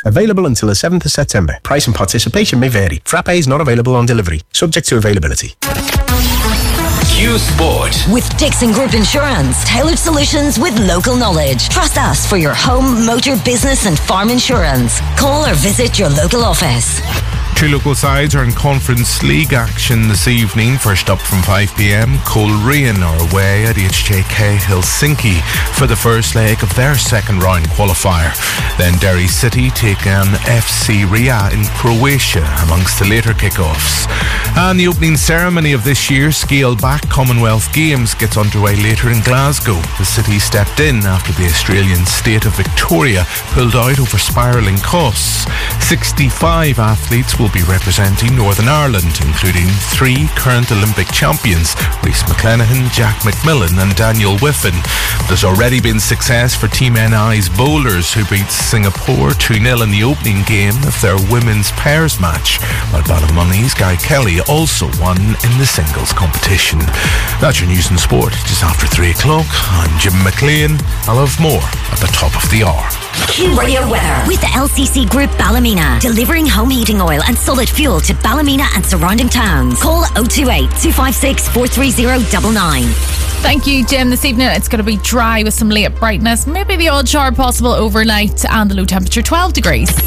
Available until the 7th of September. Price and participation may vary. Frappe is not available on delivery. Subject to availability. Q Sport. With Dixon Group Insurance. Tailored solutions with local knowledge. Trust us for your home, motor, business and farm insurance. Call or visit your local office. Two local sides are in Conference League action this evening. First up from 5pm, Coleraine are away at HJK Helsinki for the first leg of their second round qualifier. Then Derry City take on FC Ria in Croatia amongst the later kick-offs. And the opening ceremony of this year's scaled-back Commonwealth Games gets underway later in Glasgow. The city stepped in after the Australian state of Victoria pulled out over spiralling costs. 65 athletes will be representing Northern Ireland, including 3 current Olympic champions, Rhys McClenaghan, Jack McMillan and Daniel Whiffen. There's already been success for Team NI's bowlers, who beat Singapore 2-0 in the opening game of their women's pairs match, while Ballymoney's Guy Kelly also won in the singles competition. That's your news and sport just after 3 o'clock. I'm Jim McLean. I'll have more at the top of the hour. Q Radio Weather with the LCC Group Ballymena, delivering home heating oil and solid fuel to Ballymena and surrounding towns. Call 028 256 43099. Thank you, Jim. This evening it's going to be dry with some late brightness, maybe the odd shower possible overnight, and the low temperature 12 degrees.